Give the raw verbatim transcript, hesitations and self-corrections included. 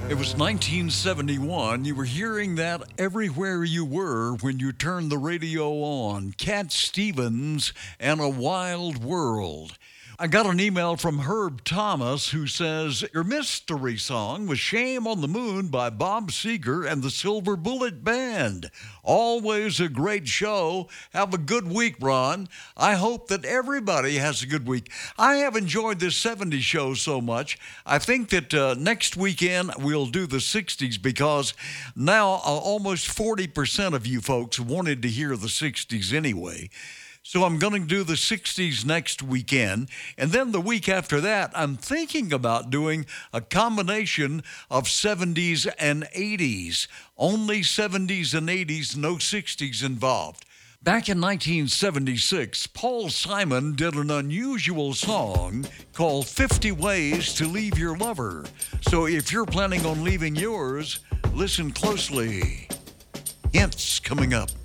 It was nineteen seventy-one. You were hearing that everywhere you were when you turned the radio on. Cat Stevens and A Wild World. I got an email from Herb Thomas who says, your mystery song was Shame on the Moon by Bob Seger and the Silver Bullet Band. Always a great show. Have a good week, Ron. I hope that everybody has a good week. I have enjoyed this seventies show so much. I think that uh, next weekend we'll do the sixties because now uh, almost forty percent of you folks wanted to hear the sixties anyway. So I'm going to do the sixties next weekend. And then the week after that, I'm thinking about doing a combination of seventies and eighties. Only seventies and eighties, no sixties involved. Back in nineteen seventy-six, Paul Simon did an unusual song called fifty Ways to Leave Your Lover. So if you're planning on leaving yours, listen closely. Hints coming up.